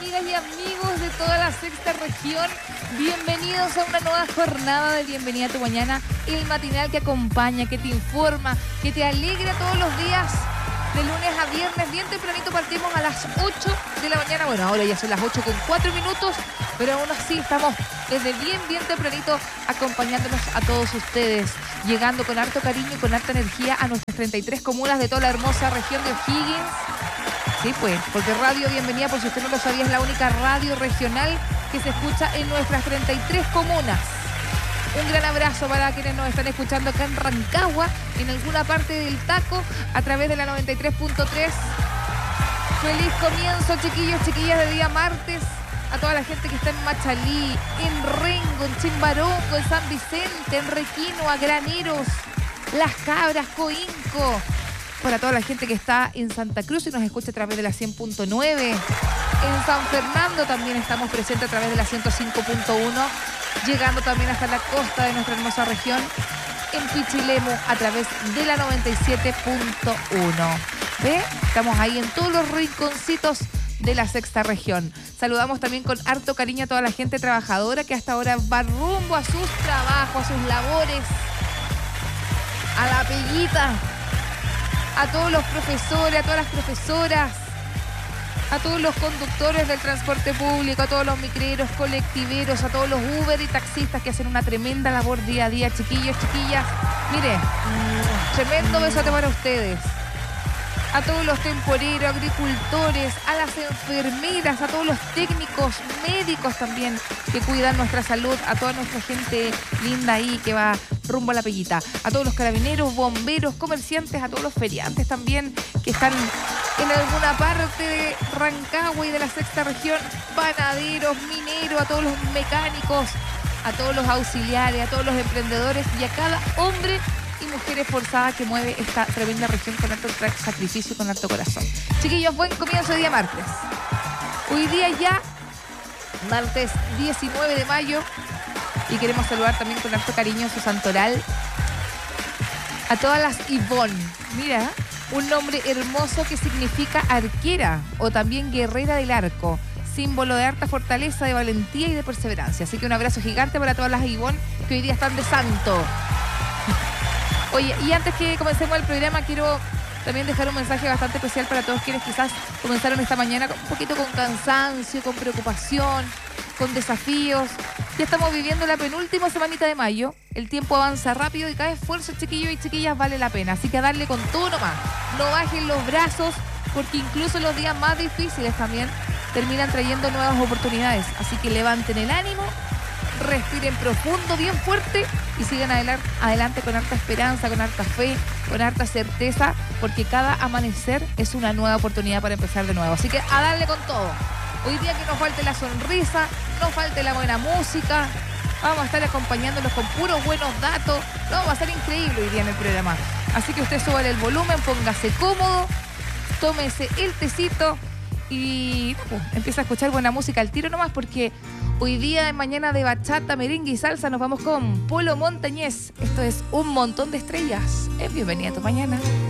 amigas y amigos de toda la sexta región. Bienvenidos a una nueva jornada de Bienvenida a tu Mañana, el matinal que acompaña, que te informa, que te alegra todos los días. De lunes a viernes, bien tempranito partimos a las 8 de la mañana. Bueno, ahora ya son las 8:04, pero aún así estamos desde bien tempranito acompañándonos a todos ustedes, llegando con harto cariño y con harta energía a nuestras 33 comunas de toda la hermosa región de O'Higgins. Sí, pues, porque Radio Bienvenida, por si usted no lo sabía, es la única radio regional que se escucha en nuestras 33 comunas. Un gran abrazo para quienes nos están escuchando acá en Rancagua, en alguna parte del Taco, a través de la 93.3. Feliz comienzo, chiquillos, chiquillas, de día martes. A toda la gente que está en Machalí, en Rengo, en Chimbarongo, en San Vicente, en Requino, a Graneros, Las Cabras, Coinco. Para toda la gente que está en Santa Cruz y nos escucha a través de la 100.9. En San Fernando también estamos presentes a través de la 105.1. Llegando también hasta la costa de nuestra hermosa región, en Pichilemu, a través de la 97.1. ¿Ve? Estamos ahí en todos los rinconcitos de la sexta región. Saludamos también con harto cariño a toda la gente trabajadora que hasta ahora va rumbo a sus trabajos, a sus labores, a la peguita, a todos los profesores, a todas las profesoras, a todos los conductores del transporte público, a todos los micreros, colectiveros, a todos los Uber y taxistas que hacen una tremenda labor día a día, chiquillos, chiquillas. Mire, tremendo besote para ustedes. A todos los temporeros, agricultores, a las enfermeras, a todos los técnicos, médicos también que cuidan nuestra salud, a toda nuestra gente linda ahí que va rumbo a la peguita, a todos los carabineros, bomberos, comerciantes, a todos los feriantes también que están en alguna parte de Rancagua y de la sexta región, panaderos, mineros, a todos los mecánicos, a todos los auxiliares, a todos los emprendedores y a cada hombre y mujer esforzada que mueve esta tremenda región con harto sacrificio y con harto corazón. Chiquillos, buen comienzo de día martes. Hoy día ya, martes 19 de mayo, y queremos saludar también con harto cariño su santoral a todas las Ivonne. Mira, un nombre hermoso que significa arquera o también guerrera del arco, símbolo de harta fortaleza, de valentía y de perseverancia. Así que un abrazo gigante para todas las Ivonne que hoy día están de santo. Oye, y antes que comencemos el programa, quiero también dejar un mensaje bastante especial para todos quienes quizás comenzaron esta mañana un poquito con cansancio, con preocupación, con desafíos. Ya estamos viviendo la penúltima semanita de mayo. El tiempo avanza rápido y cada esfuerzo, chiquillos y chiquillas, vale la pena. Así que a darle con todo nomás. No bajen los brazos, porque incluso los días más difíciles también terminan trayendo nuevas oportunidades. Así que levanten el ánimo, respiren profundo, bien fuerte y sigan adelante con harta esperanza, con harta fe, con harta certeza, porque cada amanecer es una nueva oportunidad para empezar de nuevo. Así que a darle con todo. Hoy día que no falte la sonrisa, no falte la buena música. Vamos a estar acompañándolos con puros buenos datos. No, va a ser increíble hoy día en el programa. Así que usted súbale el volumen, póngase cómodo, tómese el tecito y empieza a escuchar buena música al tiro nomás, porque hoy día de mañana de bachata, merengue y salsa nos vamos con Polo Montañés. Esto es Un Montón de Estrellas. Bienvenida a tu mañana.